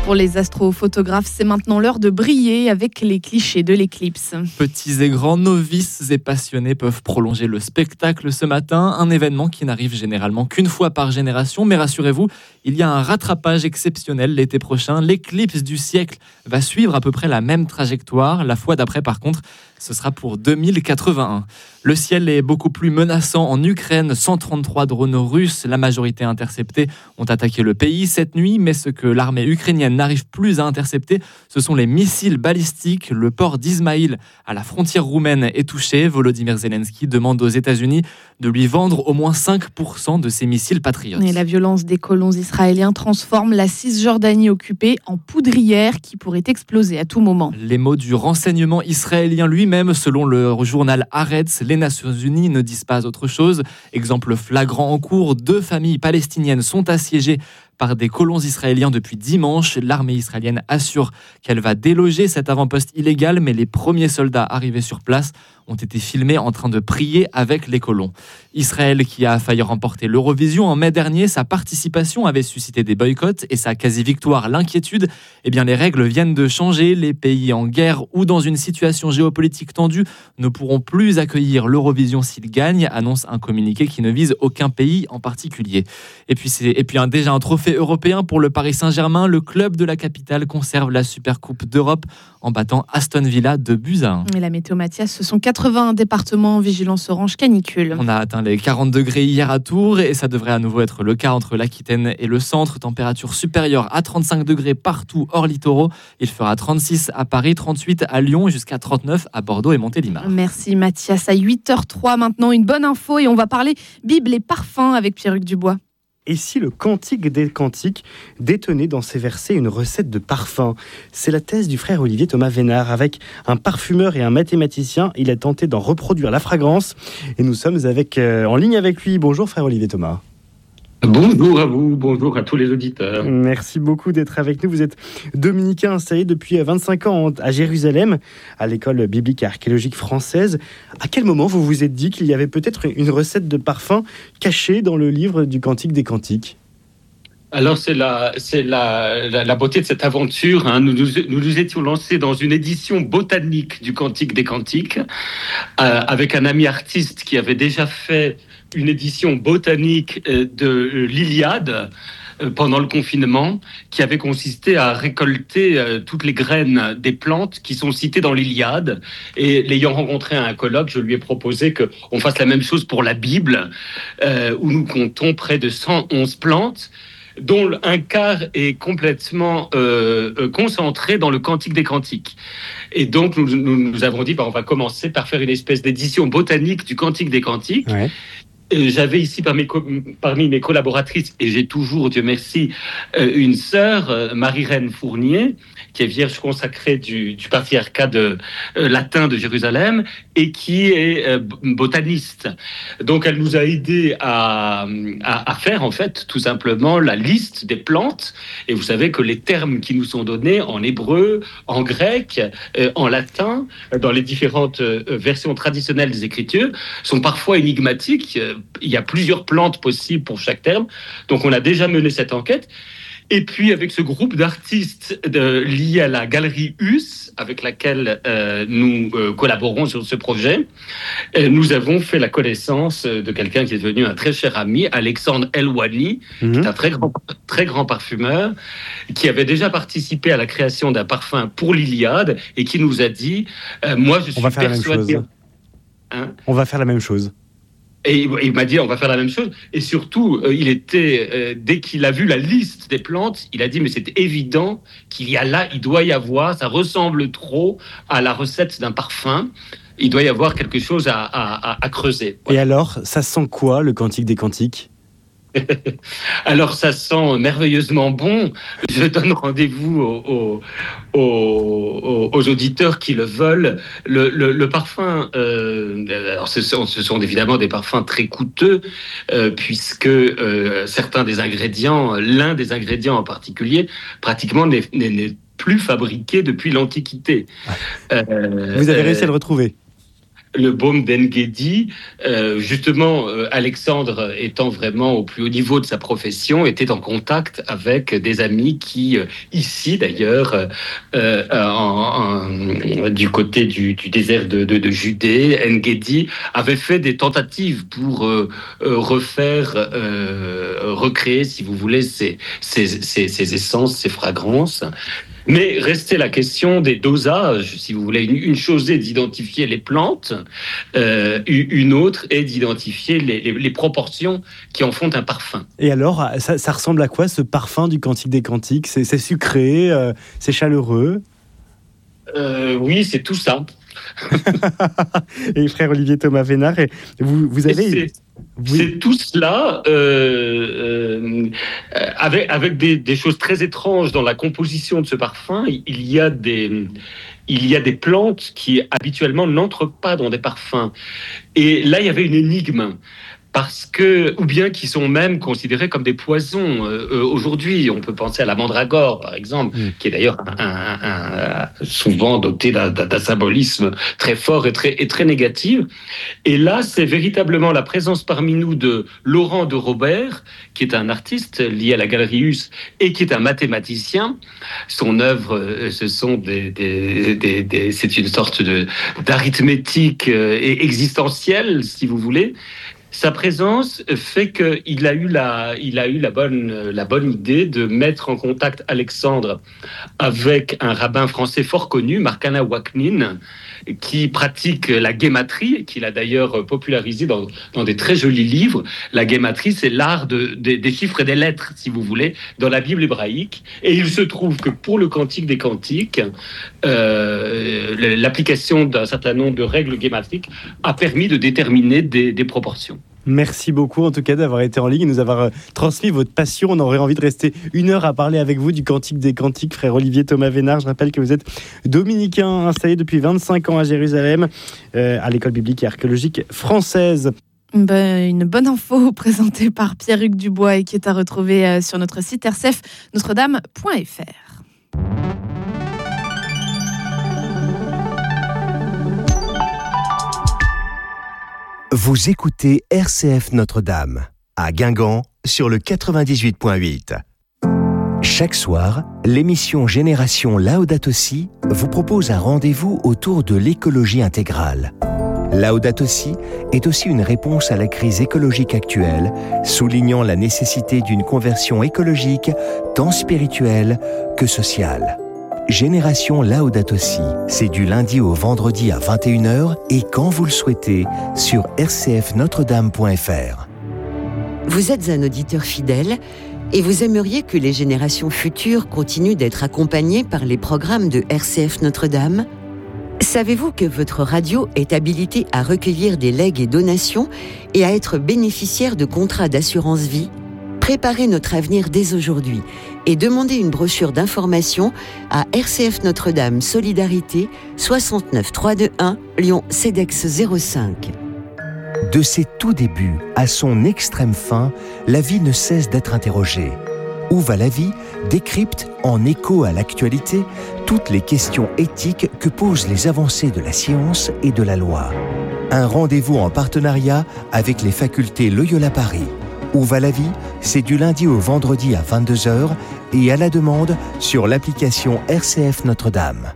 pour les astrophotographes, c'est maintenant l'heure de briller avec les clichés de l'éclipse. Petits et grands, novices et passionnés peuvent prolonger le spectacle ce matin, un événement qui n'arrive généralement qu'une fois par génération. Mais rassurez-vous, il y a un rattrapage exceptionnel l'été prochain. L'éclipse du siècle va suivre à peu près la même trajectoire. La fois d'après, par contre, ce sera pour 2081. Le ciel est beaucoup plus menaçant en Ukraine. 133 drones russes, la majorité interceptés, ont attaqué le pays cette nuit. Mais ce que l'armée ukrainienne n'arrive plus à intercepter, ce sont les missiles balistiques. Le port d'Izmaïl, à la frontière roumaine, est touché. Volodymyr Zelensky demande aux États-Unis de lui vendre au moins 5% de ses missiles patriotes. Et la violence des colons israéliens transforme la Cisjordanie occupée en poudrière qui pourrait exploser à tout moment. Les mots du renseignement israélien lui-même, selon le journal Haaretz, les Nations Unies ne disent pas autre chose. Exemple flagrant en cours, 2 familles palestiniennes sont assiégées par des colons israéliens depuis dimanche. L'armée israélienne assure qu'elle va déloger cet avant-poste illégal, mais les premiers soldats arrivés sur place ont été filmés en train de prier avec les colons. Israël, qui a failli remporter l'Eurovision en mai dernier, sa participation avait suscité des boycotts et sa quasi-victoire l'inquiétude. Eh bien, les règles viennent de changer. Les pays en guerre ou dans une situation géopolitique tendue ne pourront plus accueillir l'Eurovision s'ils gagnent, annonce un communiqué qui ne vise aucun pays en particulier. Et puis déjà un trophée européen pour le Paris Saint-Germain. Le club de la capitale conserve la Supercoupe d'Europe en battant Aston Villa 2-1. Et la météo, Mathias, ce sont 80 départements en vigilance orange canicule. On a atteint les 40 degrés hier à Tours et ça devrait à nouveau être le cas entre l'Aquitaine et le centre. Température supérieure à 35 degrés partout hors littoraux. Il fera 36 à Paris, 38 à Lyon, jusqu'à 39 à Bordeaux et Montélimar. Merci Mathias. À 8h03 maintenant, une bonne info et on va parler Bible et parfums avec Pierruc Dubois. Et si le Cantique des Cantiques détenait dans ses versets une recette de parfum ? C'est la thèse du frère Olivier Thomas Vénard. Avec un parfumeur et un mathématicien, il a tenté d'en reproduire la fragrance. Et nous sommes en ligne avec lui. Bonjour frère Olivier Thomas. Bonjour à vous, bonjour à tous les auditeurs. Merci beaucoup d'être avec nous. Vous êtes dominicain installé depuis 25 ans à Jérusalem, à l'école biblique et archéologique française. À quel moment vous vous êtes dit qu'il y avait peut-être une recette de parfum cachée dans le livre du Cantique des Cantiques ? Alors c'est la beauté de cette aventure. Nous nous étions lancés dans une édition botanique du Cantique des Cantiques avec un ami artiste qui avait déjà fait une édition botanique de l'Iliade pendant le confinement, qui avait consisté à récolter toutes les graines des plantes qui sont citées dans l'Iliade. Et l'ayant rencontré à un colloque, je lui ai proposé qu'on fasse la même chose pour la Bible, où nous comptons près de 111 plantes, dont un quart est complètement concentré dans le Cantique des Cantiques. Et donc, nous avons dit, on va commencer par faire une espèce d'édition botanique du Cantique des Cantiques. Ouais. J'avais ici parmi mes collaboratrices, et j'ai toujours, Dieu merci, une sœur, Marie-Reine Fournier, qui est vierge consacrée du patriarcat latin de Jérusalem et qui est botaniste. Donc elle nous a aidés à faire en fait tout simplement la liste des plantes. Et vous savez que les termes qui nous sont donnés en hébreu, en grec, en latin, dans les différentes versions traditionnelles des Écritures, sont parfois énigmatiques. Il y a plusieurs plantes possibles pour chaque terme. Donc, on a déjà mené cette enquête. Et puis, avec ce groupe d'artistes liés à la galerie US, avec laquelle nous collaborons sur ce projet, nous avons fait la connaissance de quelqu'un qui est devenu un très cher ami, Alexandre Elwani, qui est un très grand parfumeur, qui avait déjà participé à la création d'un parfum pour l'Iliade et qui nous a dit moi, je suis persuadé... On va faire la même chose. Et il m'a dit, on va faire la même chose. Et surtout, dès qu'il a vu la liste des plantes, il a dit, mais c'est évident il doit y avoir, ça ressemble trop à la recette d'un parfum. Il doit y avoir quelque chose à creuser. Voilà. Et alors, ça sent quoi, le Cantique des Cantiques ? Alors, ça sent merveilleusement bon. Je donne rendez-vous aux auditeurs qui le veulent. Le parfum, alors ce sont évidemment des parfums très coûteux, puisque certains des ingrédients, l'un des ingrédients en particulier, pratiquement n'est plus fabriqué depuis l'Antiquité. Vous avez réussi à le retrouver ? le baume d'En-Gedi, justement, Alexandre étant vraiment au plus haut niveau de sa profession, était en contact avec des amis qui, ici d'ailleurs, du côté du désert de Judée, En-Gedi avait fait des tentatives pour recréer, si vous voulez, ces essences, ces fragrances. Mais restait la question des dosages, si vous voulez. Une chose est d'identifier les plantes, une autre est d'identifier les proportions qui en font un parfum. Et alors, ça ressemble à quoi ce parfum du Cantique des Cantiques ? C'est sucré, c'est chaleureux ? Oui, c'est tout ça. Et frère Olivier Thomas Vénard, vous avez... C'est tout cela, avec des choses très étranges dans la composition de ce parfum. Il y a des plantes qui habituellement n'entrent pas dans des parfums. Et là, il y avait une énigme. Ou bien qui sont même considérés comme des poisons. Aujourd'hui, on peut penser à la mandragore, par exemple, qui est d'ailleurs souvent doté d'un symbolisme très fort et très négatif. Et là, c'est véritablement la présence parmi nous de Laurent de Robert, qui est un artiste lié à la Galerie Huss et qui est un mathématicien. Son œuvre, c'est une sorte d'arithmétique existentielle, si vous voulez. Sa présence fait qu'il a eu la bonne idée de mettre en contact Alexandre avec un rabbin français fort connu, Marcana Waknin, qui pratique la guématrie, qu'il a d'ailleurs popularisé dans des très jolis livres. La guématrie, c'est l'art des chiffres et des lettres, si vous voulez, dans la Bible hébraïque. Et il se trouve que pour le Cantique des Cantiques, l'application d'un certain nombre de règles guématriques a permis de déterminer des proportions. Merci beaucoup en tout cas d'avoir été en ligne et nous avoir transmis votre passion. On aurait envie de rester 1 heure à parler avec vous du Cantique des Cantiques, frère Olivier Thomas Vénard. Je rappelle que vous êtes dominicain installé depuis 25 ans à Jérusalem, à l'école biblique et archéologique française. Une bonne info présentée par Pierre-Hugues Dubois et qui est à retrouver sur notre site rcfnotredame.fr. Vous écoutez RCF Notre-Dame, à Guingamp, sur le 98.8. Chaque soir, l'émission Génération Laudato Si vous propose un rendez-vous autour de l'écologie intégrale. Laudato Si est aussi une réponse à la crise écologique actuelle, soulignant la nécessité d'une conversion écologique tant spirituelle que sociale. Génération Laudato Si, c'est du lundi au vendredi à 21h et quand vous le souhaitez sur rcfnotredame.fr. Vous êtes un auditeur fidèle et vous aimeriez que les générations futures continuent d'être accompagnées par les programmes de RCF Notre-Dame ? Savez-vous que votre radio est habilitée à recueillir des legs et donations et à être bénéficiaire de contrats d'assurance vie ? Préparez notre avenir dès aujourd'hui et demandez une brochure d'information à RCF Notre-Dame Solidarité 69 321 Lyon CEDEX 05. De ses tout débuts à son extrême fin, la vie ne cesse d'être interrogée. Où va la vie décrypte, en écho à l'actualité, toutes les questions éthiques que posent les avancées de la science et de la loi. Un rendez-vous en partenariat avec les facultés Loyola Paris. Où va la vie ? C'est du lundi au vendredi à 22h et à la demande sur l'application RCF Notre-Dame.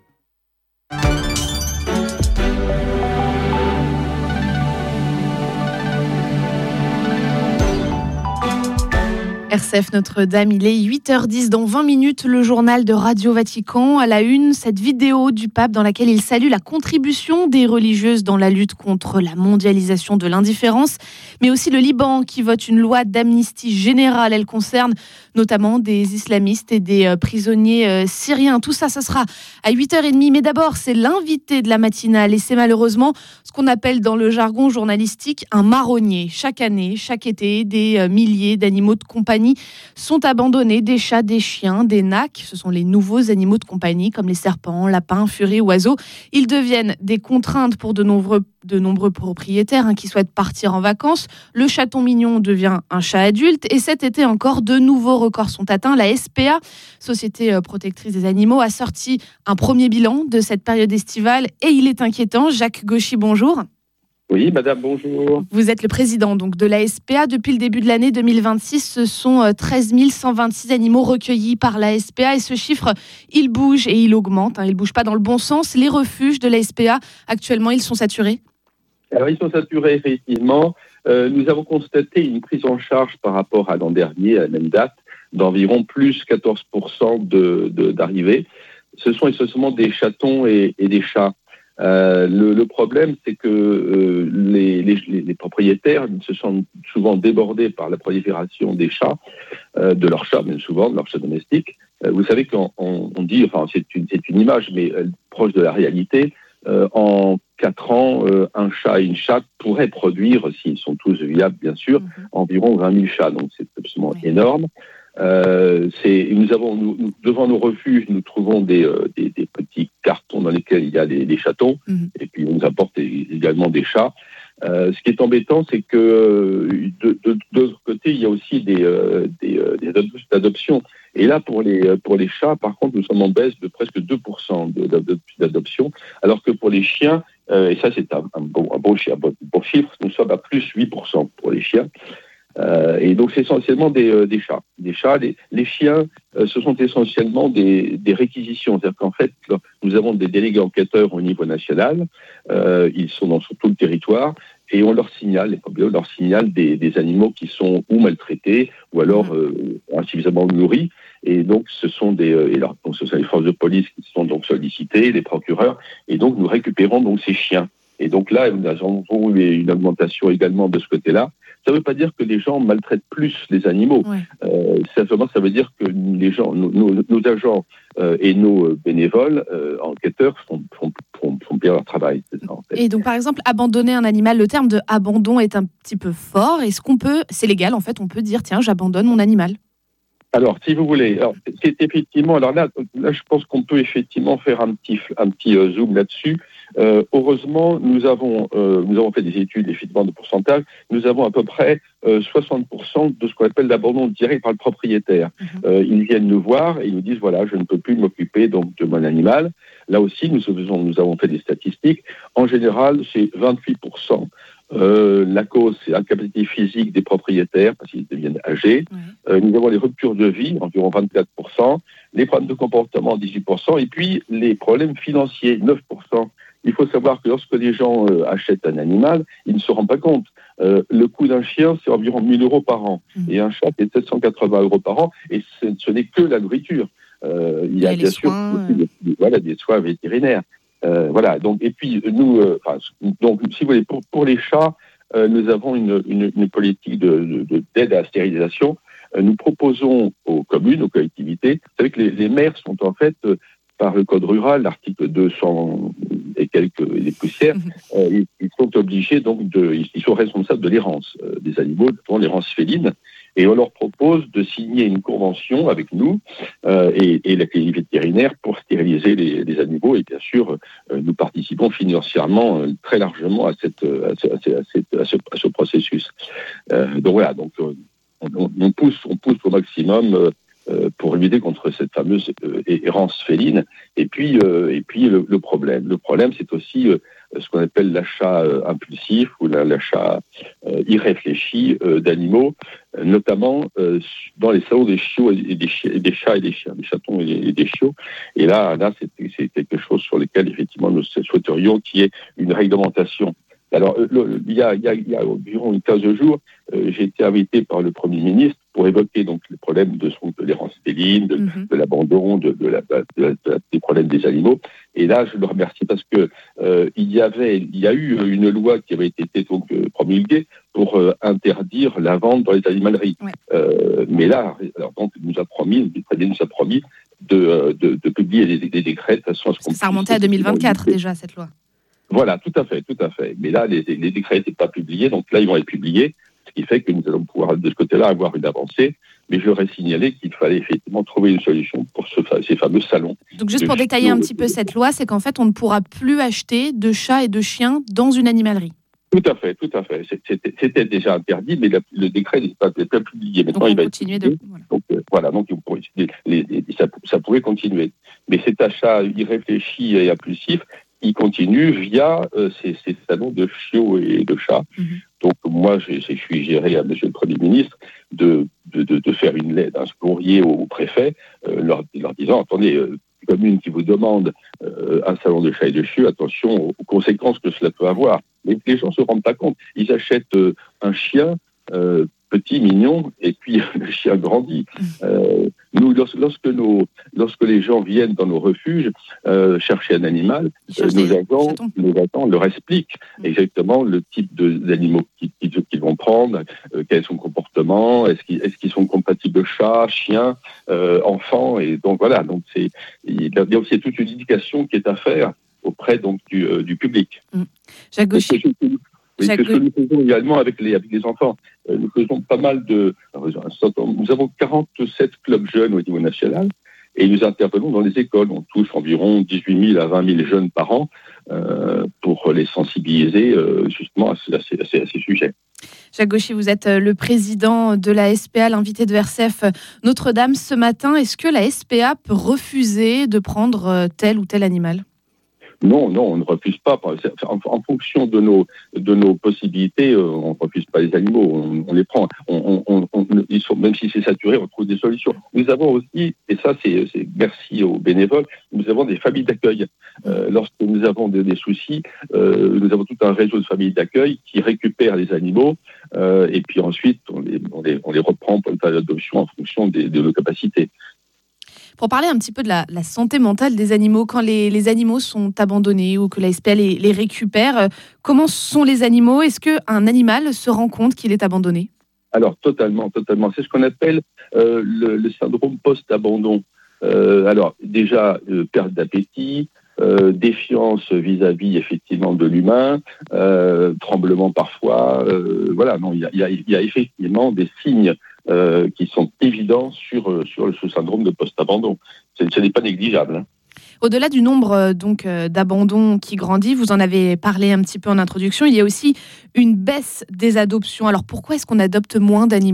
RCF Notre-Dame, il est 8h10. Dans 20 minutes, le journal de Radio Vatican. À la une, cette vidéo du pape dans laquelle il salue la contribution des religieuses dans la lutte contre la mondialisation de l'indifférence, mais aussi le Liban qui vote une loi d'amnistie générale. Elle concerne notamment des islamistes et des prisonniers syriens. Tout ça, ce sera à 8h30. Mais d'abord, c'est l'invité de la matinale et c'est malheureusement ce qu'on appelle dans le jargon journalistique un marronnier. Chaque année, chaque été, des milliers d'animaux de compagnie compagnie sont abandonnés. Des chats, des chiens, des nacs. Ce sont les nouveaux animaux de compagnie comme les serpents, lapins, furies, oiseaux. Ils deviennent des contraintes pour de nombreux propriétaires qui souhaitent partir en vacances. Le chaton mignon devient un chat adulte. Et cet été encore, de nouveaux records sont atteints. La SPA, Société protectrice des animaux, a sorti un premier bilan de cette période estivale et il est inquiétant. Jacques Gauchy, bonjour. Oui, madame, bonjour. Vous êtes le président donc, de la SPA. Depuis le début de l'année 2026, ce sont 13 126 animaux recueillis par la SPA. Et ce chiffre, il bouge et il augmente. Il ne bouge pas dans le bon sens. Les refuges de la SPA, actuellement, ils sont saturés? Alors, ils sont saturés, effectivement. Nous avons constaté une prise en charge par rapport à l'an dernier, à la même date, d'environ plus 14% d'arrivées. Ce sont essentiellement des chatons et des chats. Le problème, c'est que les propriétaires se sentent souvent débordés par la prolifération des chats, de leurs chats, même souvent, de leurs chats domestiques. Vous savez qu'on dit, enfin, c'est une image, mais proche de la réalité. En 4 ans, un chat et une chatte pourraient produire, s'ils sont tous viables, bien sûr, environ 20 000 chats. Donc, c'est absolument énorme. Devant nos refuges, nous trouvons des petits cartons dans lesquels il y a des chatons, et puis on nous apporte également des chats. Ce qui est embêtant, c'est que de l'autre côté, il y a aussi des adoptions. Et là, pour les chats, par contre, nous sommes en baisse de presque 2% d'adoption, alors que pour les chiens, et ça c'est un beau chiffre, nous sommes à plus 8% pour les chiens. Et donc c'est essentiellement des chats. Les chiens, ce sont essentiellement des réquisitions. C'est-à-dire qu'en fait, nous avons des délégués enquêteurs au niveau national. Ils sont sur tout le territoire et on leur signale des animaux qui sont ou maltraités ou alors insuffisamment nourris. Et donc ce sont les forces de police qui sont donc sollicitées, les procureurs. Et donc nous récupérons donc ces chiens. Et donc là, nous avons eu une augmentation également de ce côté-là. Ça ne veut pas dire que les gens maltraitent plus les animaux. Simplement, ça veut dire que les gens, nos agents et nos bénévoles enquêteurs font bien leur travail. C'est ça, en fait. Et donc, par exemple, abandonner un animal, le terme de abandon est un petit peu fort. Est-ce qu'on peut, c'est légal en fait, on peut dire tiens, j'abandonne mon animal? Alors, si vous voulez, c'est effectivement. Alors là, je pense qu'on peut effectivement faire un petit zoom là-dessus. Heureusement, nous avons fait des études effectivement de pourcentage. Nous avons à peu près 60% de ce qu'on appelle l'abandon direct par le propriétaire. Ils viennent nous voir et ils nous disent voilà, je ne peux plus m'occuper donc de mon animal. Là aussi, nous avons fait des statistiques. En général, c'est 28%. La cause, c'est l'incapacité physique des propriétaires parce qu'ils deviennent âgés. Nous avons les ruptures de vie, environ 24%, les problèmes de comportement, 18%, et puis les problèmes financiers, 9%. Il faut savoir que lorsque les gens achètent un animal, ils ne se rendent pas compte. Le coût d'un chien, c'est environ 1 000 euros par an, et un chat, c'est 780 euros par an, et ce n'est que la nourriture. Il y a bien sûr des soins vétérinaires. Voilà. Donc, et puis nous, donc, si vous voulez, pour les chats, nous avons une politique d'aide à la stérilisation. Nous proposons aux communes, aux collectivités. Vous savez que les maires sont en fait, par le code rural, l'article 200 et quelques les poussières, ils sont obligés donc ils sont responsables de l'errance des animaux, notamment l'errance féline. Et on leur propose de signer une convention avec nous et la clinique vétérinaire pour stériliser les animaux. Et bien sûr, nous participons financièrement très largement à ce processus. Donc voilà, on pousse au maximum pour lutter contre cette fameuse errance féline. Et puis le problème, c'est aussi ce qu'on appelle l'achat impulsif ou l'achat irréfléchi d'animaux, notamment dans les salons des chiots et des chats et des chiens, des chatons et des chiots. Et là, c'est quelque chose sur lequel effectivement nous souhaiterions qu'il y ait une réglementation. Alors, il y a environ une 15 jours, j'ai été invité par le Premier ministre pour évoquer donc les problèmes de l'errance féline, de l'abandon, des problèmes des animaux. Et là, je le remercie parce que il y a eu une loi qui avait été donc promulguée pour interdire la vente dans les animaleries. Mais là, alors, donc, le Premier ministre nous a promis de publier des décrets de façon à ce qu'on puisse... Ça remontait à 2024 déjà, cette loi. Voilà, tout à fait. Mais là, les décrets n'étaient pas publiés, donc là, ils vont être publiés, ce qui fait que nous allons pouvoir, de ce côté-là, avoir une avancée. mais je leur ai signalé qu'il fallait effectivement trouver une solution pour ces fameux salons. Donc juste pour détailler un petit peu cette loi, c'est qu'en fait on ne pourra plus acheter de chats et de chiens dans une animalerie. Tout à fait. C'était déjà interdit, mais le décret n'est pas publié. Maintenant, il va continuer de... Voilà. Donc ça pourrait continuer. Mais cet achat irréfléchi et impulsif, il continue via ces salons de chiots et de chats. Donc moi, je suis géré à Monsieur le Premier ministre de faire une lettre, un courrier au préfet, leur disant, attendez, commune qui vous demande un salon de chats et de chiots, attention aux conséquences que cela peut avoir. Mais les gens ne se rendent pas compte. Ils achètent un chien petit, mignon, et puis le chien grandit. Nous, lorsque les gens viennent dans nos refuges chercher un animal, nos agents leur expliquent exactement le type d'animaux qu'ils vont prendre, quel est son comportement, est-ce qu'ils sont compatibles chats, chiens, enfants, et donc voilà. Donc il y a aussi toute une éducation qui est à faire auprès donc du public. Jacques Gauchy. Oui, c'est ce que nous faisons également avec les enfants. Nous faisons pas mal nous avons 47 clubs jeunes au niveau national et nous intervenons dans les écoles. On touche environ 18 000 à 20 000 jeunes par an pour les sensibiliser justement à ces sujets. Jacques Gauchy, vous êtes le président de la SPA, l'invité de RCF Notre-Dame ce matin. Est-ce que la SPA peut refuser de prendre tel ou tel animal ? Non, on ne refuse pas. En fonction de nos possibilités, on ne refuse pas les animaux, on les prend. Même si c'est saturé, on trouve des solutions. Nous avons aussi, et ça c'est merci aux bénévoles, nous avons des familles d'accueil. Lorsque nous avons des soucis, nous avons tout un réseau de familles d'accueil qui récupèrent les animaux et puis ensuite on les reprend pour une phase d'adoption en fonction de nos capacités. Pour parler un petit peu de la santé mentale des animaux, quand les animaux sont abandonnés ou que la SPA les récupère, comment sont les animaux ? Est-ce qu'un animal se rend compte qu'il est abandonné ? Alors, totalement. C'est ce qu'on appelle le syndrome post-abandon. Alors, déjà, perte d'appétit, défiance vis-à-vis, effectivement, de l'humain, tremblement parfois. Voilà, non, il y a effectivement des signes qui sont évidents sur ce syndrome de post-abandon. Ce n'est pas négligeable. Au-delà du nombre d'abandons qui grandit, vous en avez parlé un petit peu en introduction, il y a aussi une baisse des adoptions. Alors pourquoi est-ce qu'on adopte moins d'animaux ?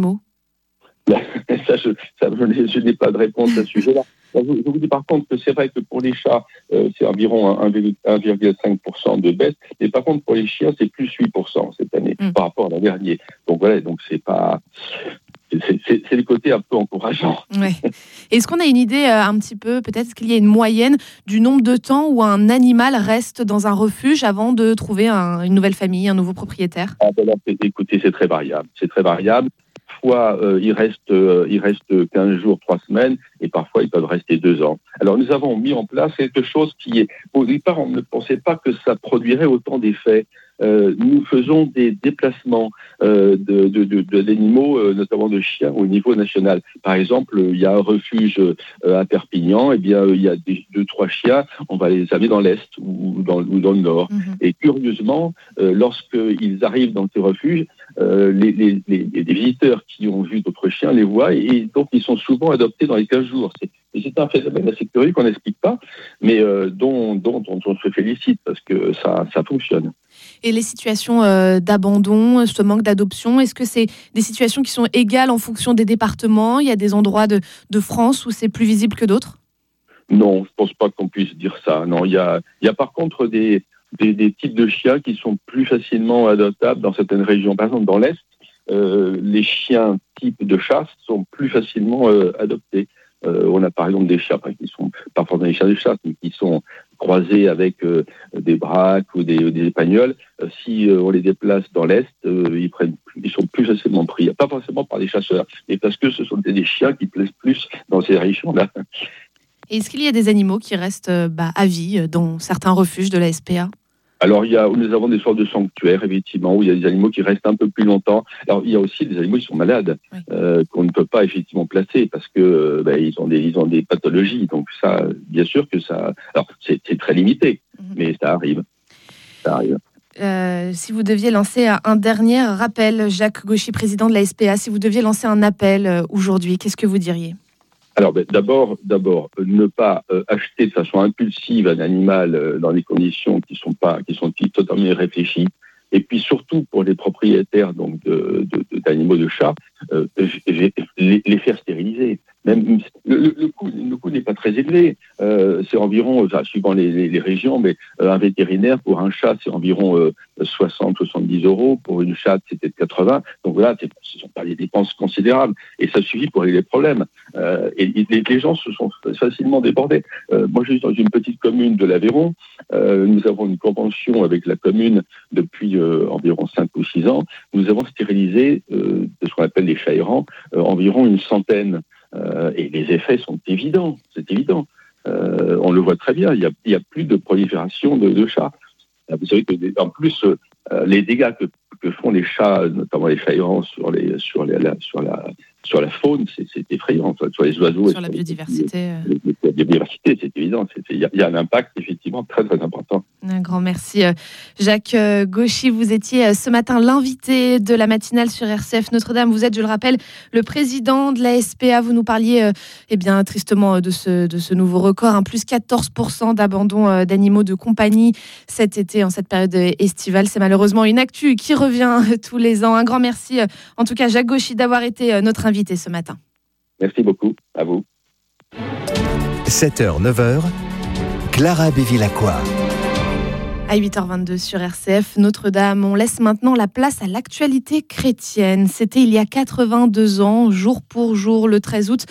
Je n'ai pas de réponse à ce sujet-là. Je vous dis par contre que c'est vrai que pour les chats, c'est environ 1,5% de baisse, mais par contre pour les chiens, c'est plus 8% cette année par rapport à l'an dernier. Donc voilà, c'est pas... C'est le côté un peu encourageant. Ouais. Est-ce qu'on a une idée un petit peu, peut-être qu'il y a une moyenne du nombre de temps où un animal reste dans un refuge avant de trouver une nouvelle famille, un nouveau propriétaire ? Écoutez, c'est très variable. Parfois, il reste 15 jours, 3 semaines, et parfois, ils peuvent rester 2 ans. Alors, nous avons mis en place quelque chose qui est... Au départ, on ne pensait pas que ça produirait autant d'effets. Nous faisons des déplacements d'animaux, notamment de chiens, au niveau national. Par exemple, il y a un refuge à Perpignan, et bien il y a 2-3 chiens, on va les amener dans l'Est ou dans le Nord. Et curieusement, lorsqu'ils arrivent dans ces refuges, les visiteurs qui ont vu d'autres chiens les voient, et donc ils sont souvent adoptés dans les 15 jours. C'est un phénomène assez curieux qu'on n'explique pas, mais dont on se félicite parce que ça fonctionne. Et les situations d'abandon, ce manque d'adoption, est-ce que c'est des situations qui sont égales en fonction des départements ? Il y a des endroits de France où c'est plus visible que d'autres ? Non, je ne pense pas qu'on puisse dire ça. Non, il y a par contre des types de chiens qui sont plus facilement adoptables dans certaines régions. Par exemple, dans l'Est, les chiens types de chasse sont plus facilement adoptés. On a par exemple des chiens qui sont pas forcément des chiens de chasse, mais qui sont croisés avec des braques ou des épagnols. Si on les déplace dans l'Est, ils sont plus facilement pris. Pas forcément par les chasseurs, mais parce que ce sont des chiens qui plaisent plus dans ces régions-là. Et est-ce qu'il y a des animaux qui restent à vie dans certains refuges de la SPA ? Alors, nous avons des sortes de sanctuaires, effectivement, où il y a des animaux qui restent un peu plus longtemps. Alors, il y a aussi des animaux qui sont malades, qu'on ne peut pas effectivement placer parce que ils ont des pathologies. Donc ça, bien sûr que ça... Alors, c'est très limité, mais ça arrive. Si vous deviez lancer un dernier rappel, Jacques Gauchy, président de la SPA, si vous deviez lancer un appel aujourd'hui, qu'est-ce que vous diriez ? Alors, d'abord, ne pas acheter de façon impulsive un animal dans des conditions qui sont totalement irréfléchies. Et puis surtout pour les propriétaires donc d'animaux de chat, les faire stériliser. Même le coût n'est pas très élevé. C'est environ, suivant les régions, mais un vétérinaire pour un chat c'est environ 60-70 €. Pour une chatte c'était 80. Donc là, ce ne sont pas des dépenses considérables et ça suffit pour régler les problèmes. Et les gens se sont facilement débordés. Moi, je suis dans une petite commune de l'Aveyron. Nous avons une convention avec la commune depuis environ 5 ou 6 ans. Nous avons stérilisé de ce qu'on appelle les chats errants, environ une centaine. Et les effets sont évidents, c'est évident. On le voit très bien, il y a plus de prolifération de chats. Vous savez que en plus, les dégâts que font les chats, notamment les chats errants sur la faune, c'est effrayant. Enfin, sur les oiseaux, sur la biodiversité. La biodiversité, c'est évident. Il y a un impact effectivement très très important. Un grand merci, Jacques Gauchy. Vous étiez ce matin l'invité de la matinale sur RCF Notre-Dame. Vous êtes, je le rappelle, le président de la SPA. Vous nous parliez, tristement de ce nouveau record, plus 14% d'abandon d'animaux de compagnie cet été, en cette période estivale. C'est malheureusement une actu qui revient tous les ans. Un grand merci, en tout cas, Jacques Gauchy, d'avoir été notre invité ce matin. Merci beaucoup, à vous. 7h, 9h, Clara Bévilacqua. À 8h22 sur RCF Notre-Dame, on laisse maintenant la place à l'actualité chrétienne. C'était il y a 82 ans, jour pour jour, le 13 août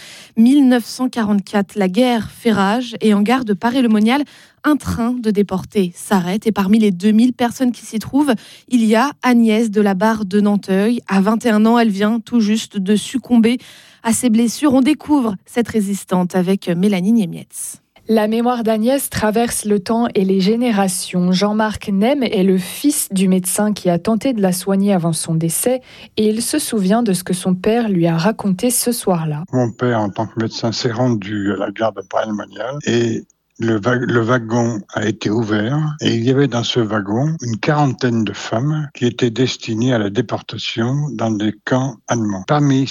1944. La guerre fait rage et en gare de Paray-le-Monial, un train de déportés s'arrête. Et parmi les 2000 personnes qui s'y trouvent, il y a Agnès de la Barre de Nanteuil. À 21 ans, elle vient tout juste de succomber à ses blessures. On découvre cette résistante avec Mélanie Niemietz. La mémoire d'Agnès traverse le temps et les générations. Jean-Marc Nem est le fils du médecin qui a tenté de la soigner avant son décès et il se souvient de ce que son père lui a raconté ce soir-là. Mon père, en tant que médecin, s'est rendu à la gare de Paray-le-Monial et le wagon a été ouvert et il y avait dans ce wagon une quarantaine de femmes qui étaient destinées à la déportation dans des camps allemands. Parmi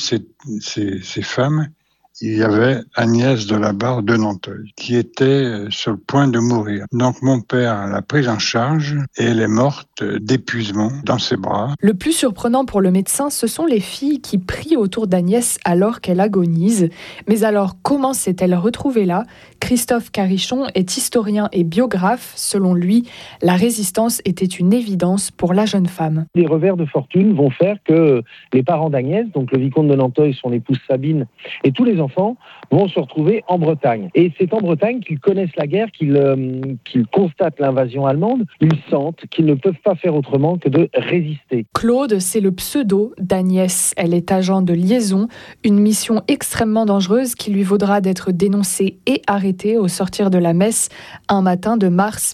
ces femmes, il y avait Agnès de la Barre de Nanteuil, qui était sur le point de mourir. Donc mon père l'a prise en charge et elle est morte d'épuisement dans ses bras. Le plus surprenant pour le médecin, ce sont les filles qui prient autour d'Agnès alors qu'elle agonise. Mais alors, comment s'est-elle retrouvée là ? Christophe Carichon est historien et biographe. Selon lui, la résistance était une évidence pour la jeune femme. Les revers de fortune vont faire que les parents d'Agnès, donc le vicomte de Nanteuil, son épouse Sabine, et tous les enfants vont se retrouver en Bretagne. Et c'est en Bretagne qu'ils connaissent la guerre, qu'ils constatent l'invasion allemande, ils sentent qu'ils ne peuvent pas faire autrement que de résister. Claude, c'est le pseudo d'Agnès. Elle est agent de liaison, une mission extrêmement dangereuse qui lui vaudra d'être dénoncée et arrêtée au sortir de la messe un matin de mars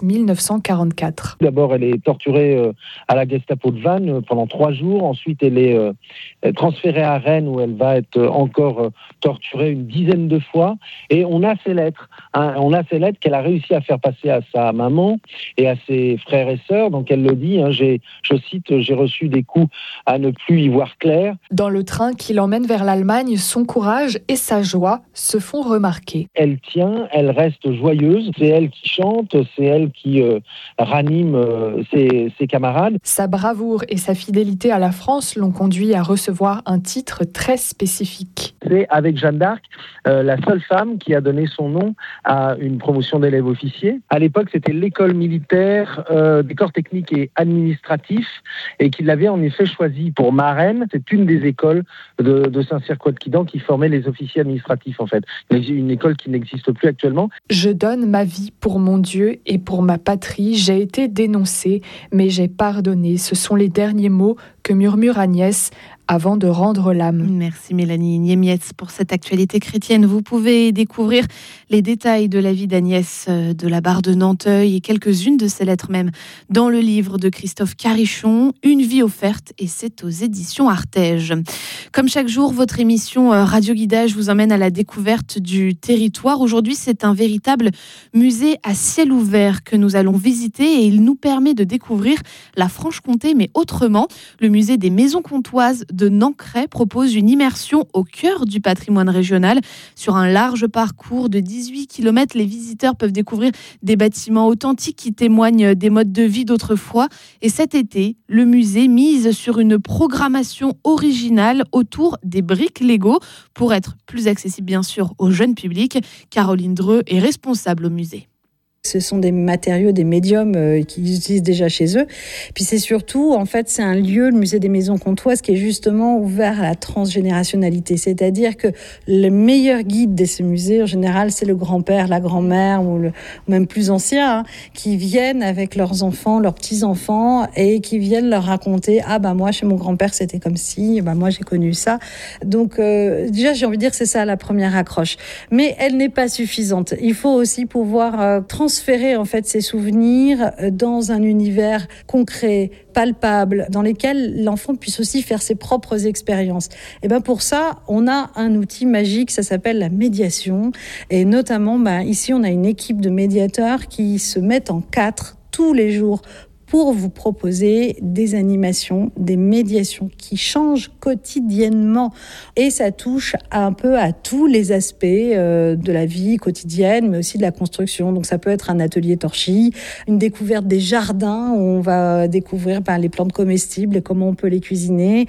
1944. D'abord, elle est torturée à la Gestapo de Vannes pendant 3 jours. Ensuite, elle est transférée à Rennes où elle va être encore torturée une dizaine de fois. Et on a ces lettres. On a ces lettres qu'elle a réussi à faire passer à sa maman et à ses frères et sœurs. Donc elle le dit, je cite, « J'ai reçu des coups à ne plus y voir clair ». Dans le train qui l'emmène vers l'Allemagne, son courage et sa joie se font remarquer. Elle tient, elle reste joyeuse. C'est elle qui chante, c'est elle qui ranime ses camarades. Sa bravoure et sa fidélité à la France l'ont conduit à recevoir un titre très spécifique. C'est avec Jeanne d'Arc, la seule femme qui a donné son nom à une promotion d'élèves officiers. À l'époque, c'était l'école militaire des corps techniques et administratifs et qui l'avait en effet choisie pour marraine. C'est une des écoles de Saint-Cyr-Couët-Quidan qui formait les officiers administratifs en fait. Une école qui n'existe plus actuellement. Je donne ma vie pour mon Dieu et pour ma patrie. J'ai été dénoncée, mais j'ai pardonné. Ce sont les derniers mots que murmure Agnès avant de rendre l'âme. Merci Mélanie Niemietz pour cette actualité chrétienne. Vous pouvez découvrir les détails de la vie d'Agnès de la Barre de Nanteuil et quelques-unes de ses lettres même dans le livre de Christophe Carichon, Une vie offerte, et c'est aux éditions Artege. Comme chaque jour, votre émission Radio Guidage vous emmène à la découverte du territoire. Aujourd'hui, c'est un véritable musée à ciel ouvert que nous allons visiter et il nous permet de découvrir la Franche-Comté, mais autrement. Le musée des Maisons Comtoises de Nancray propose une immersion au cœur du patrimoine régional. Sur un large parcours de 18 km, les visiteurs peuvent découvrir des bâtiments authentiques qui témoignent des modes de vie d'autrefois. Et cet été, le musée mise sur une programmation originale autour des briques Lego pour être plus accessible bien sûr au jeune public. Caroline Dreux est responsable au musée. Ce sont des matériaux, des médiums qu'ils utilisent déjà chez eux. Puis c'est surtout, en fait, c'est un lieu, le musée des Maisons Comtoises, qui est justement ouvert à la transgénérationnalité. C'est-à-dire que le meilleur guide de ce musée, en général, c'est le grand-père, la grand-mère, ou même plus ancien, qui viennent avec leurs enfants, leurs petits-enfants, et qui viennent leur raconter « Ah bah moi, chez mon grand-père, c'était comme ci, bah moi, j'ai connu ça ». Donc déjà, j'ai envie de dire que c'est ça la première accroche. Mais elle n'est pas suffisante. Il faut aussi pouvoir transférer en fait ces souvenirs dans un univers concret, palpable, dans lequel l'enfant puisse aussi faire ses propres expériences. Et ben pour ça, on a un outil magique, ça s'appelle la médiation. Et notamment, ici, on a une équipe de médiateurs qui se mettent en 4 tous les jours pour vous proposer des animations, des médiations qui changent quotidiennement. Et ça touche un peu à tous les aspects de la vie quotidienne, mais aussi de la construction. Donc ça peut être un atelier torchis, une découverte des jardins, où on va découvrir les plantes comestibles et comment on peut les cuisiner.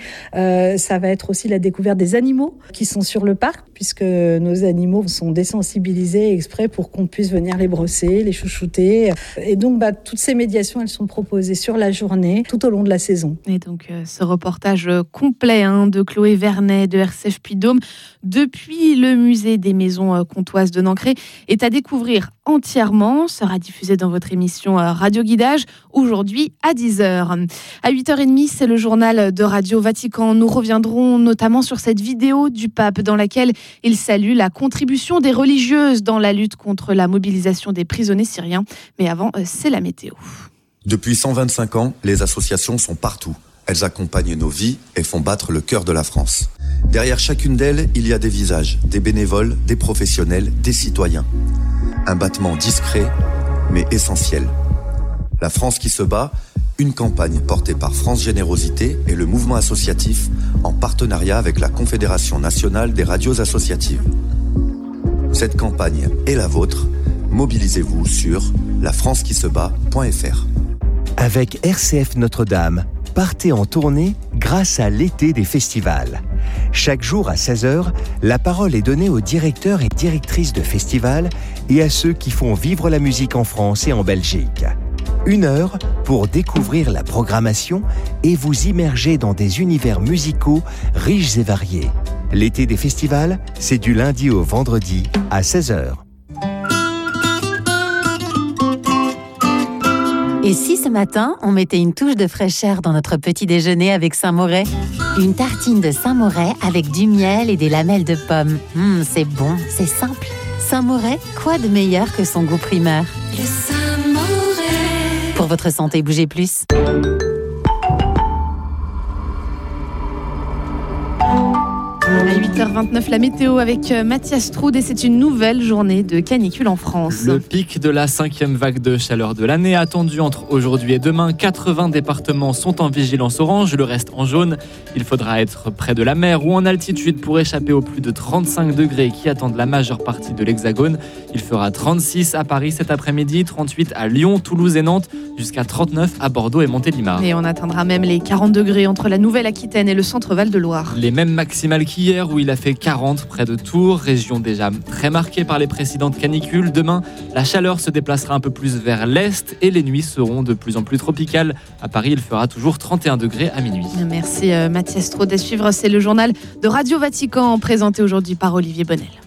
Ça va être aussi la découverte des animaux qui sont sur le parc, puisque nos animaux sont désensibilisés exprès pour qu'on puisse venir les brosser, les chouchouter. Et donc toutes ces médiations, elles sont proposées sur la journée, tout au long de la saison. Et donc ce reportage complet de Chloé Vernet de RCF Puy-de-Dôme depuis le musée des Maisons Comtoises de Nancray est à découvrir entièrement, sera diffusé dans votre émission Radio Guidage aujourd'hui à 10h. À 8h30, c'est le journal de Radio Vatican. Nous reviendrons notamment sur cette vidéo du pape dans laquelle il salue la contribution des religieuses dans la lutte contre la mobilisation des prisonniers syriens. Mais avant, c'est la météo. Depuis 125 ans, les associations sont partout. Elles accompagnent nos vies et font battre le cœur de la France. Derrière chacune d'elles, il y a des visages, des bénévoles, des professionnels, des citoyens. Un battement discret, mais essentiel. La France qui se bat, une campagne portée par France Générosité et le mouvement associatif en partenariat avec la Confédération nationale des radios associatives. Cette campagne est la vôtre. Mobilisez-vous sur lafrancequisebat.fr. Avec RCF Notre-Dame, partez en tournée grâce à l'été des festivals. Chaque jour à 16h, la parole est donnée aux directeurs et directrices de festivals et à ceux qui font vivre la musique en France et en Belgique. 1 heure pour découvrir la programmation et vous immerger dans des univers musicaux riches et variés. L'été des festivals, c'est du lundi au vendredi à 16h. Et si ce matin, on mettait une touche de fraîcheur dans notre petit déjeuner avec Saint-Moret ? Une tartine de Saint-Moret avec du miel et des lamelles de pommes. C'est bon, c'est simple. Saint-Moret, quoi de meilleur que son goût primeur ? Le Saint-Moret. Pour votre santé, bougez plus. À 8h29, la météo avec Mathias Troud et c'est une nouvelle journée de canicule en France. Le pic de la 5e vague de chaleur de l'année attendu entre aujourd'hui et demain. 80 départements sont en vigilance orange, le reste en jaune. Il faudra être près de la mer ou en altitude pour échapper aux plus de 35 degrés qui attendent la majeure partie de l'Hexagone. Il fera 36 à Paris cet après-midi, 38 à Lyon, Toulouse et Nantes, jusqu'à 39 à Bordeaux et Montélimar. Et on atteindra même les 40 degrés entre la Nouvelle-Aquitaine et le centre Val-de-Loire. Les mêmes maximales qu'hier où il a fait 40 près de Tours, région déjà très marquée par les précédentes canicules. Demain, la chaleur se déplacera un peu plus vers l'est et les nuits seront de plus en plus tropicales. À Paris, il fera toujours 31 degrés à minuit. Merci Mathias Troud. À suivre, c'est le journal de Radio Vatican présenté aujourd'hui par Olivier Bonnel.